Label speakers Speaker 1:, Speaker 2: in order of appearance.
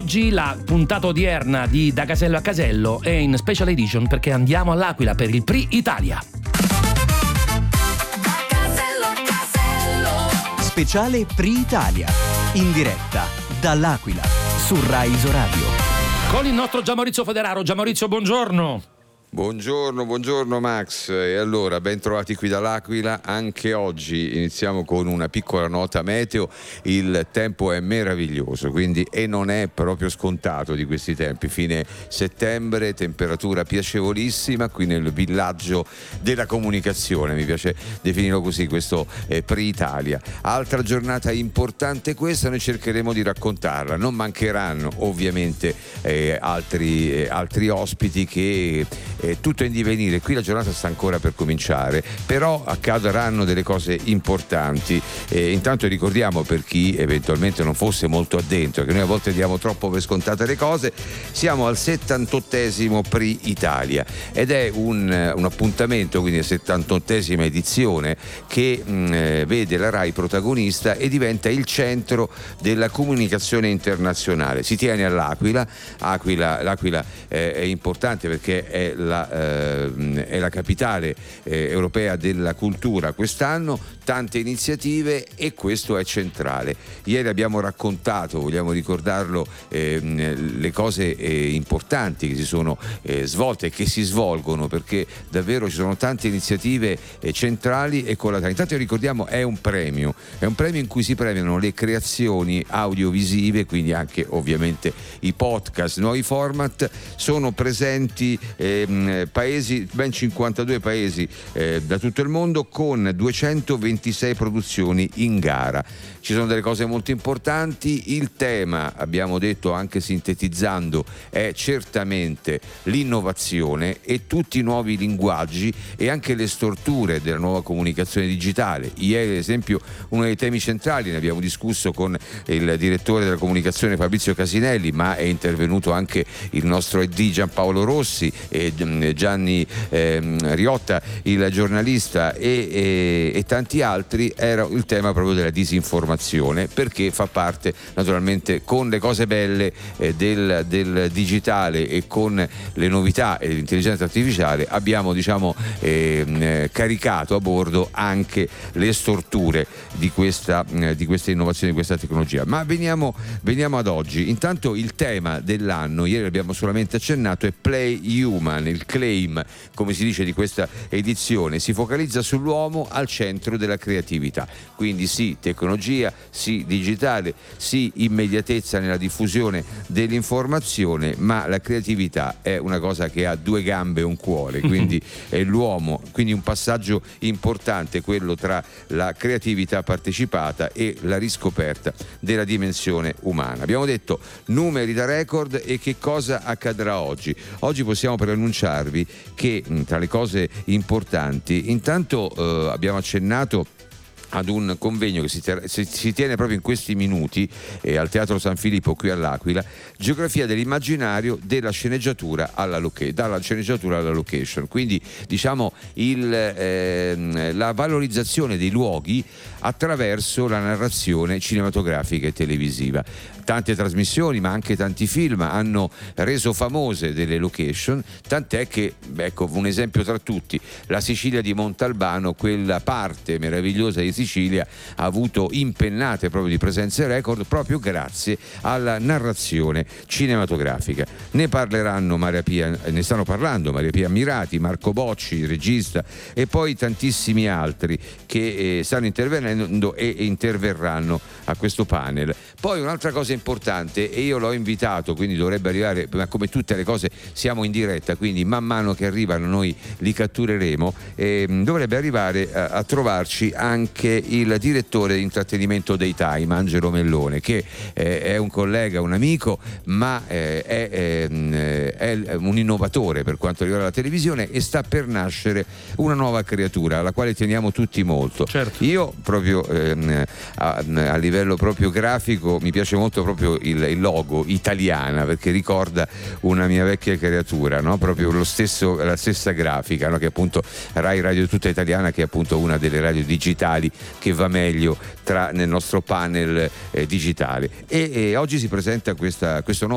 Speaker 1: oggi la puntata odierna di Da Casello a Casello è in special edition perché andiamo all'Aquila per il Pri Italia.
Speaker 2: Speciale Pri Italia, in diretta dall'Aquila su Rai Isoradio.
Speaker 1: Con il nostro Gianmaurizio Federaro. Gianmaurizio, buongiorno.
Speaker 3: Buongiorno Max, e allora ben trovati qui dall'Aquila. Anche oggi iniziamo con una piccola nota meteo. Il tempo è meraviglioso, quindi, e non è proprio scontato di questi tempi. Fine settembre, temperatura piacevolissima qui nel villaggio della comunicazione, mi piace definirlo così, questo Pri Italia. Altra giornata importante questa, noi cercheremo di raccontarla. Non mancheranno ovviamente altri ospiti che tutto è in divenire. Qui la giornata sta ancora per cominciare, però accadranno delle cose importanti. Intanto ricordiamo, per chi eventualmente non fosse molto addentro, che noi a volte diamo troppo per scontate le cose, siamo al 78esimo Pri Italia ed è un appuntamento, quindi la 78esima edizione, che vede la Rai protagonista e diventa il centro della comunicazione internazionale. Si tiene all'Aquila. L'Aquila è importante perché è la capitale europea della cultura quest'anno, tante iniziative, e questo è centrale. Ieri abbiamo raccontato, vogliamo ricordarlo, le cose importanti che si sono svolte e che si svolgono, perché davvero ci sono tante iniziative centrali e collaterali. Intanto ricordiamo, è un premio in cui si premiano le creazioni audiovisive, quindi anche ovviamente i podcast, nuovi format. Sono presenti paesi, ben 52 paesi da tutto il mondo, con 226 produzioni in gara. Ci sono delle cose molto importanti. Il tema, abbiamo detto anche sintetizzando, è certamente l'innovazione e tutti i nuovi linguaggi e anche le storture della nuova comunicazione digitale. Ieri, ad esempio, uno dei temi centrali, ne abbiamo discusso con il direttore della comunicazione Fabrizio Casinelli, ma è intervenuto anche il nostro ED Giampaolo Rossi e Gianni Riotta, il giornalista, e tanti altri. Era il tema proprio della disinformazione, perché fa parte naturalmente, con le cose belle del digitale e con le novità e l'intelligenza artificiale, abbiamo caricato a bordo anche le storture di questa innovazione, di questa tecnologia. Ma veniamo ad oggi. Intanto il tema dell'anno, ieri abbiamo solamente accennato, è Play Human. Il claim, come si dice, di questa edizione si focalizza sull'uomo al centro della creatività. Quindi sì tecnologia, sì digitale, sì immediatezza nella diffusione dell'informazione, ma la creatività è una cosa che ha due gambe e un cuore, quindi è l'uomo. Quindi un passaggio importante, quello tra la creatività partecipata e la riscoperta della dimensione umana. Abbiamo detto numeri da record, e che cosa accadrà oggi? Oggi possiamo preannunciarvi che tra le cose importanti, intanto abbiamo accennato ad un convegno che si tiene proprio in questi minuti al Teatro San Filippo qui all'Aquila, geografia dell'immaginario dalla sceneggiatura alla location. Quindi la valorizzazione dei luoghi attraverso la narrazione cinematografica e televisiva. Tante trasmissioni, ma anche tanti film hanno reso famose delle location, tant'è che, ecco, un esempio tra tutti, la Sicilia di Montalbano, quella parte meravigliosa di Sicilia, ha avuto impennate proprio di presenze record proprio grazie alla narrazione cinematografica. Ne stanno parlando Maria Pia Mirati, Marco Bocci, regista, e poi tantissimi altri che stanno intervenendo e interverranno a questo panel. Poi un'altra cosa importante, e io l'ho invitato, quindi dovrebbe arrivare, ma come tutte le cose siamo in diretta, quindi man mano che arrivano noi li cattureremo, dovrebbe arrivare a trovarci anche il direttore di intrattenimento dei Time, Angelo Mellone, che è un collega, un amico, ma è un innovatore per quanto riguarda la televisione, e sta per nascere una nuova creatura alla quale teniamo tutti molto.
Speaker 1: Certo.
Speaker 3: Io proprio a livello proprio grafico mi piace molto proprio il logo Italiana, perché ricorda una mia vecchia creatura, no? Proprio la stessa grafica, no? Che è appunto Rai Radio Tutta Italiana, che è appunto una delle radio digitali che va meglio nel nostro panel digitale. E oggi si presenta questo nuovo